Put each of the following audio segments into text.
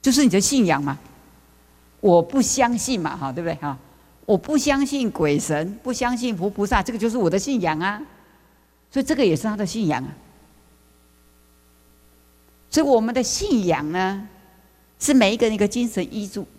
就是你的信仰嘛。我不相信嘛，哈，对不对哈？我不相信鬼神，不相信佛菩萨，这个就是我的信仰啊。所以这个也是他的信仰啊。所以我们的信仰呢，是每一个人一个精神依据。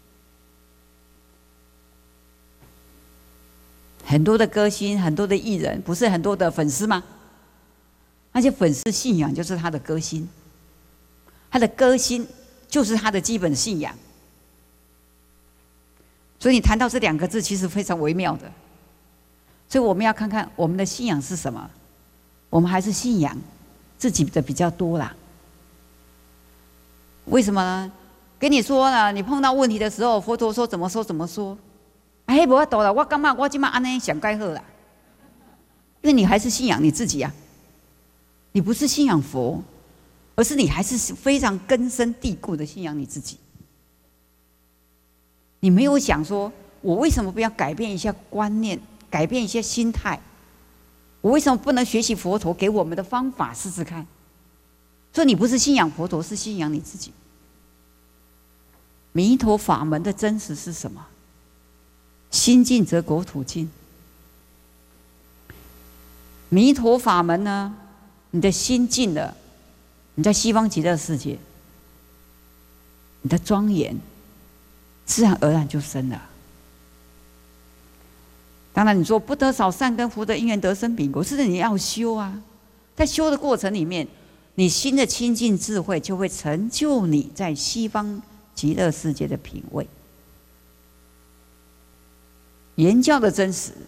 很多的歌星，很多的艺人，不是很多的粉丝吗？那些粉丝信仰就是他的歌星，他的歌星就是他的基本信仰。所以你谈到这两个字，其实非常微妙的。所以我们要看看我们的信仰是什么。我们还是信仰自己的比较多啦。为什么呢？跟你说了，你碰到问题的时候，佛陀说怎么说怎么说。哎，无法度啦，我感觉我现在安尼想该好啦。因为你还是信仰你自己啊，你不是信仰佛，而是你还是非常根深蒂固的信仰你自己。你没有想说，我为什么不要改变一下观念，改变一些心态？我为什么不能学习佛陀给我们的方法试试看？所以你不是信仰佛陀，是信仰你自己。弥陀法门的真实是什么？心净则国土净。弥陀法门呢，你的心净了，你在西方极乐世界，你的庄严自然而然就生了。当然，你说不得少善根福德因缘得生彼国，是你要修啊。在修的过程里面，你心的清净智慧就会成就你在西方极乐世界的品位。言教的真实，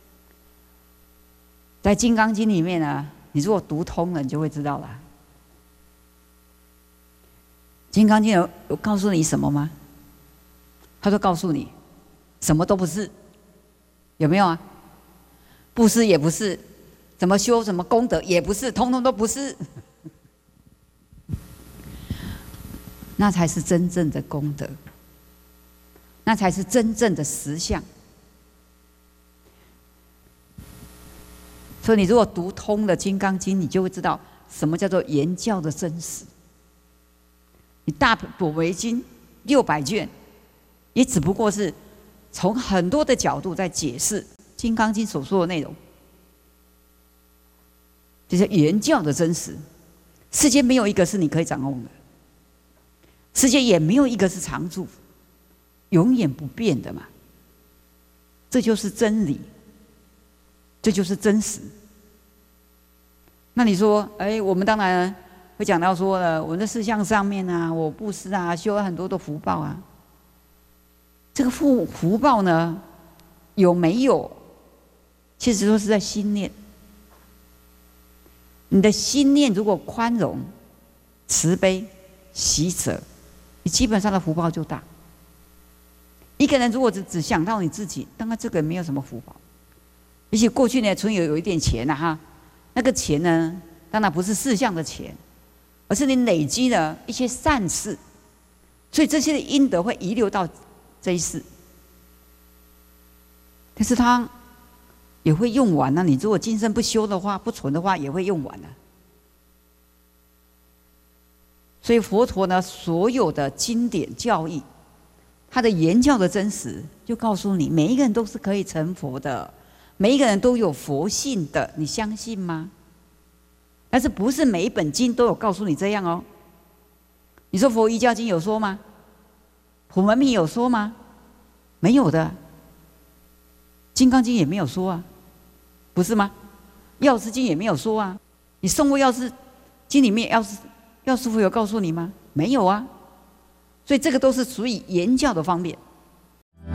在《金刚经》里面呢，你如果读通了，你就会知道了。《金刚经》有告诉你什么吗？他说告诉你，什么都不是，有没有啊？布施也不是，怎么修什么功德也不是，通通都不是。那才是真正的功德，那才是真正的实相。所以，你如果读通了《金刚经》，你就会知道什么叫做言教的真实。你大般若经600卷，也只不过是从很多的角度在解释《金刚经》所说的内容，这是言教的真实。世间没有一个是你可以掌控的，世界也没有一个是常住、永远不变的嘛。这就是真理，这就是真实。那你说，哎，我们当然会讲到说了，我们的事项上面啊，我布施啊，修了很多的福报啊。这个福报呢，有没有？其实都是在心念。你的心念如果宽容、慈悲、喜舍，你基本上的福报就大。一个人如果只想到你自己，当然这个人没有什么福报。也许过去呢，存有一点钱啊，哈，那个钱呢，当然不是世项的钱，而是你累积了一些善事，所以这些的阴德会遗留到这一世。但是它也会用完啊，你如果今生不修的话，不存的话，也会用完啊。所以佛陀呢，所有的经典教义，他的言教的真实，就告诉你，每一个人都是可以成佛的，每一个人都有佛性的，你相信吗？但是不是每一本经都有告诉你这样哦？你说《佛遗教经》有说吗？《普门品》有说吗？没有的，《金刚经》也没有说啊，不是吗？《药师经》也没有说啊。你诵过《药师经》里面，药师傅有告诉你吗？没有啊。所以这个都是属于言教的方面。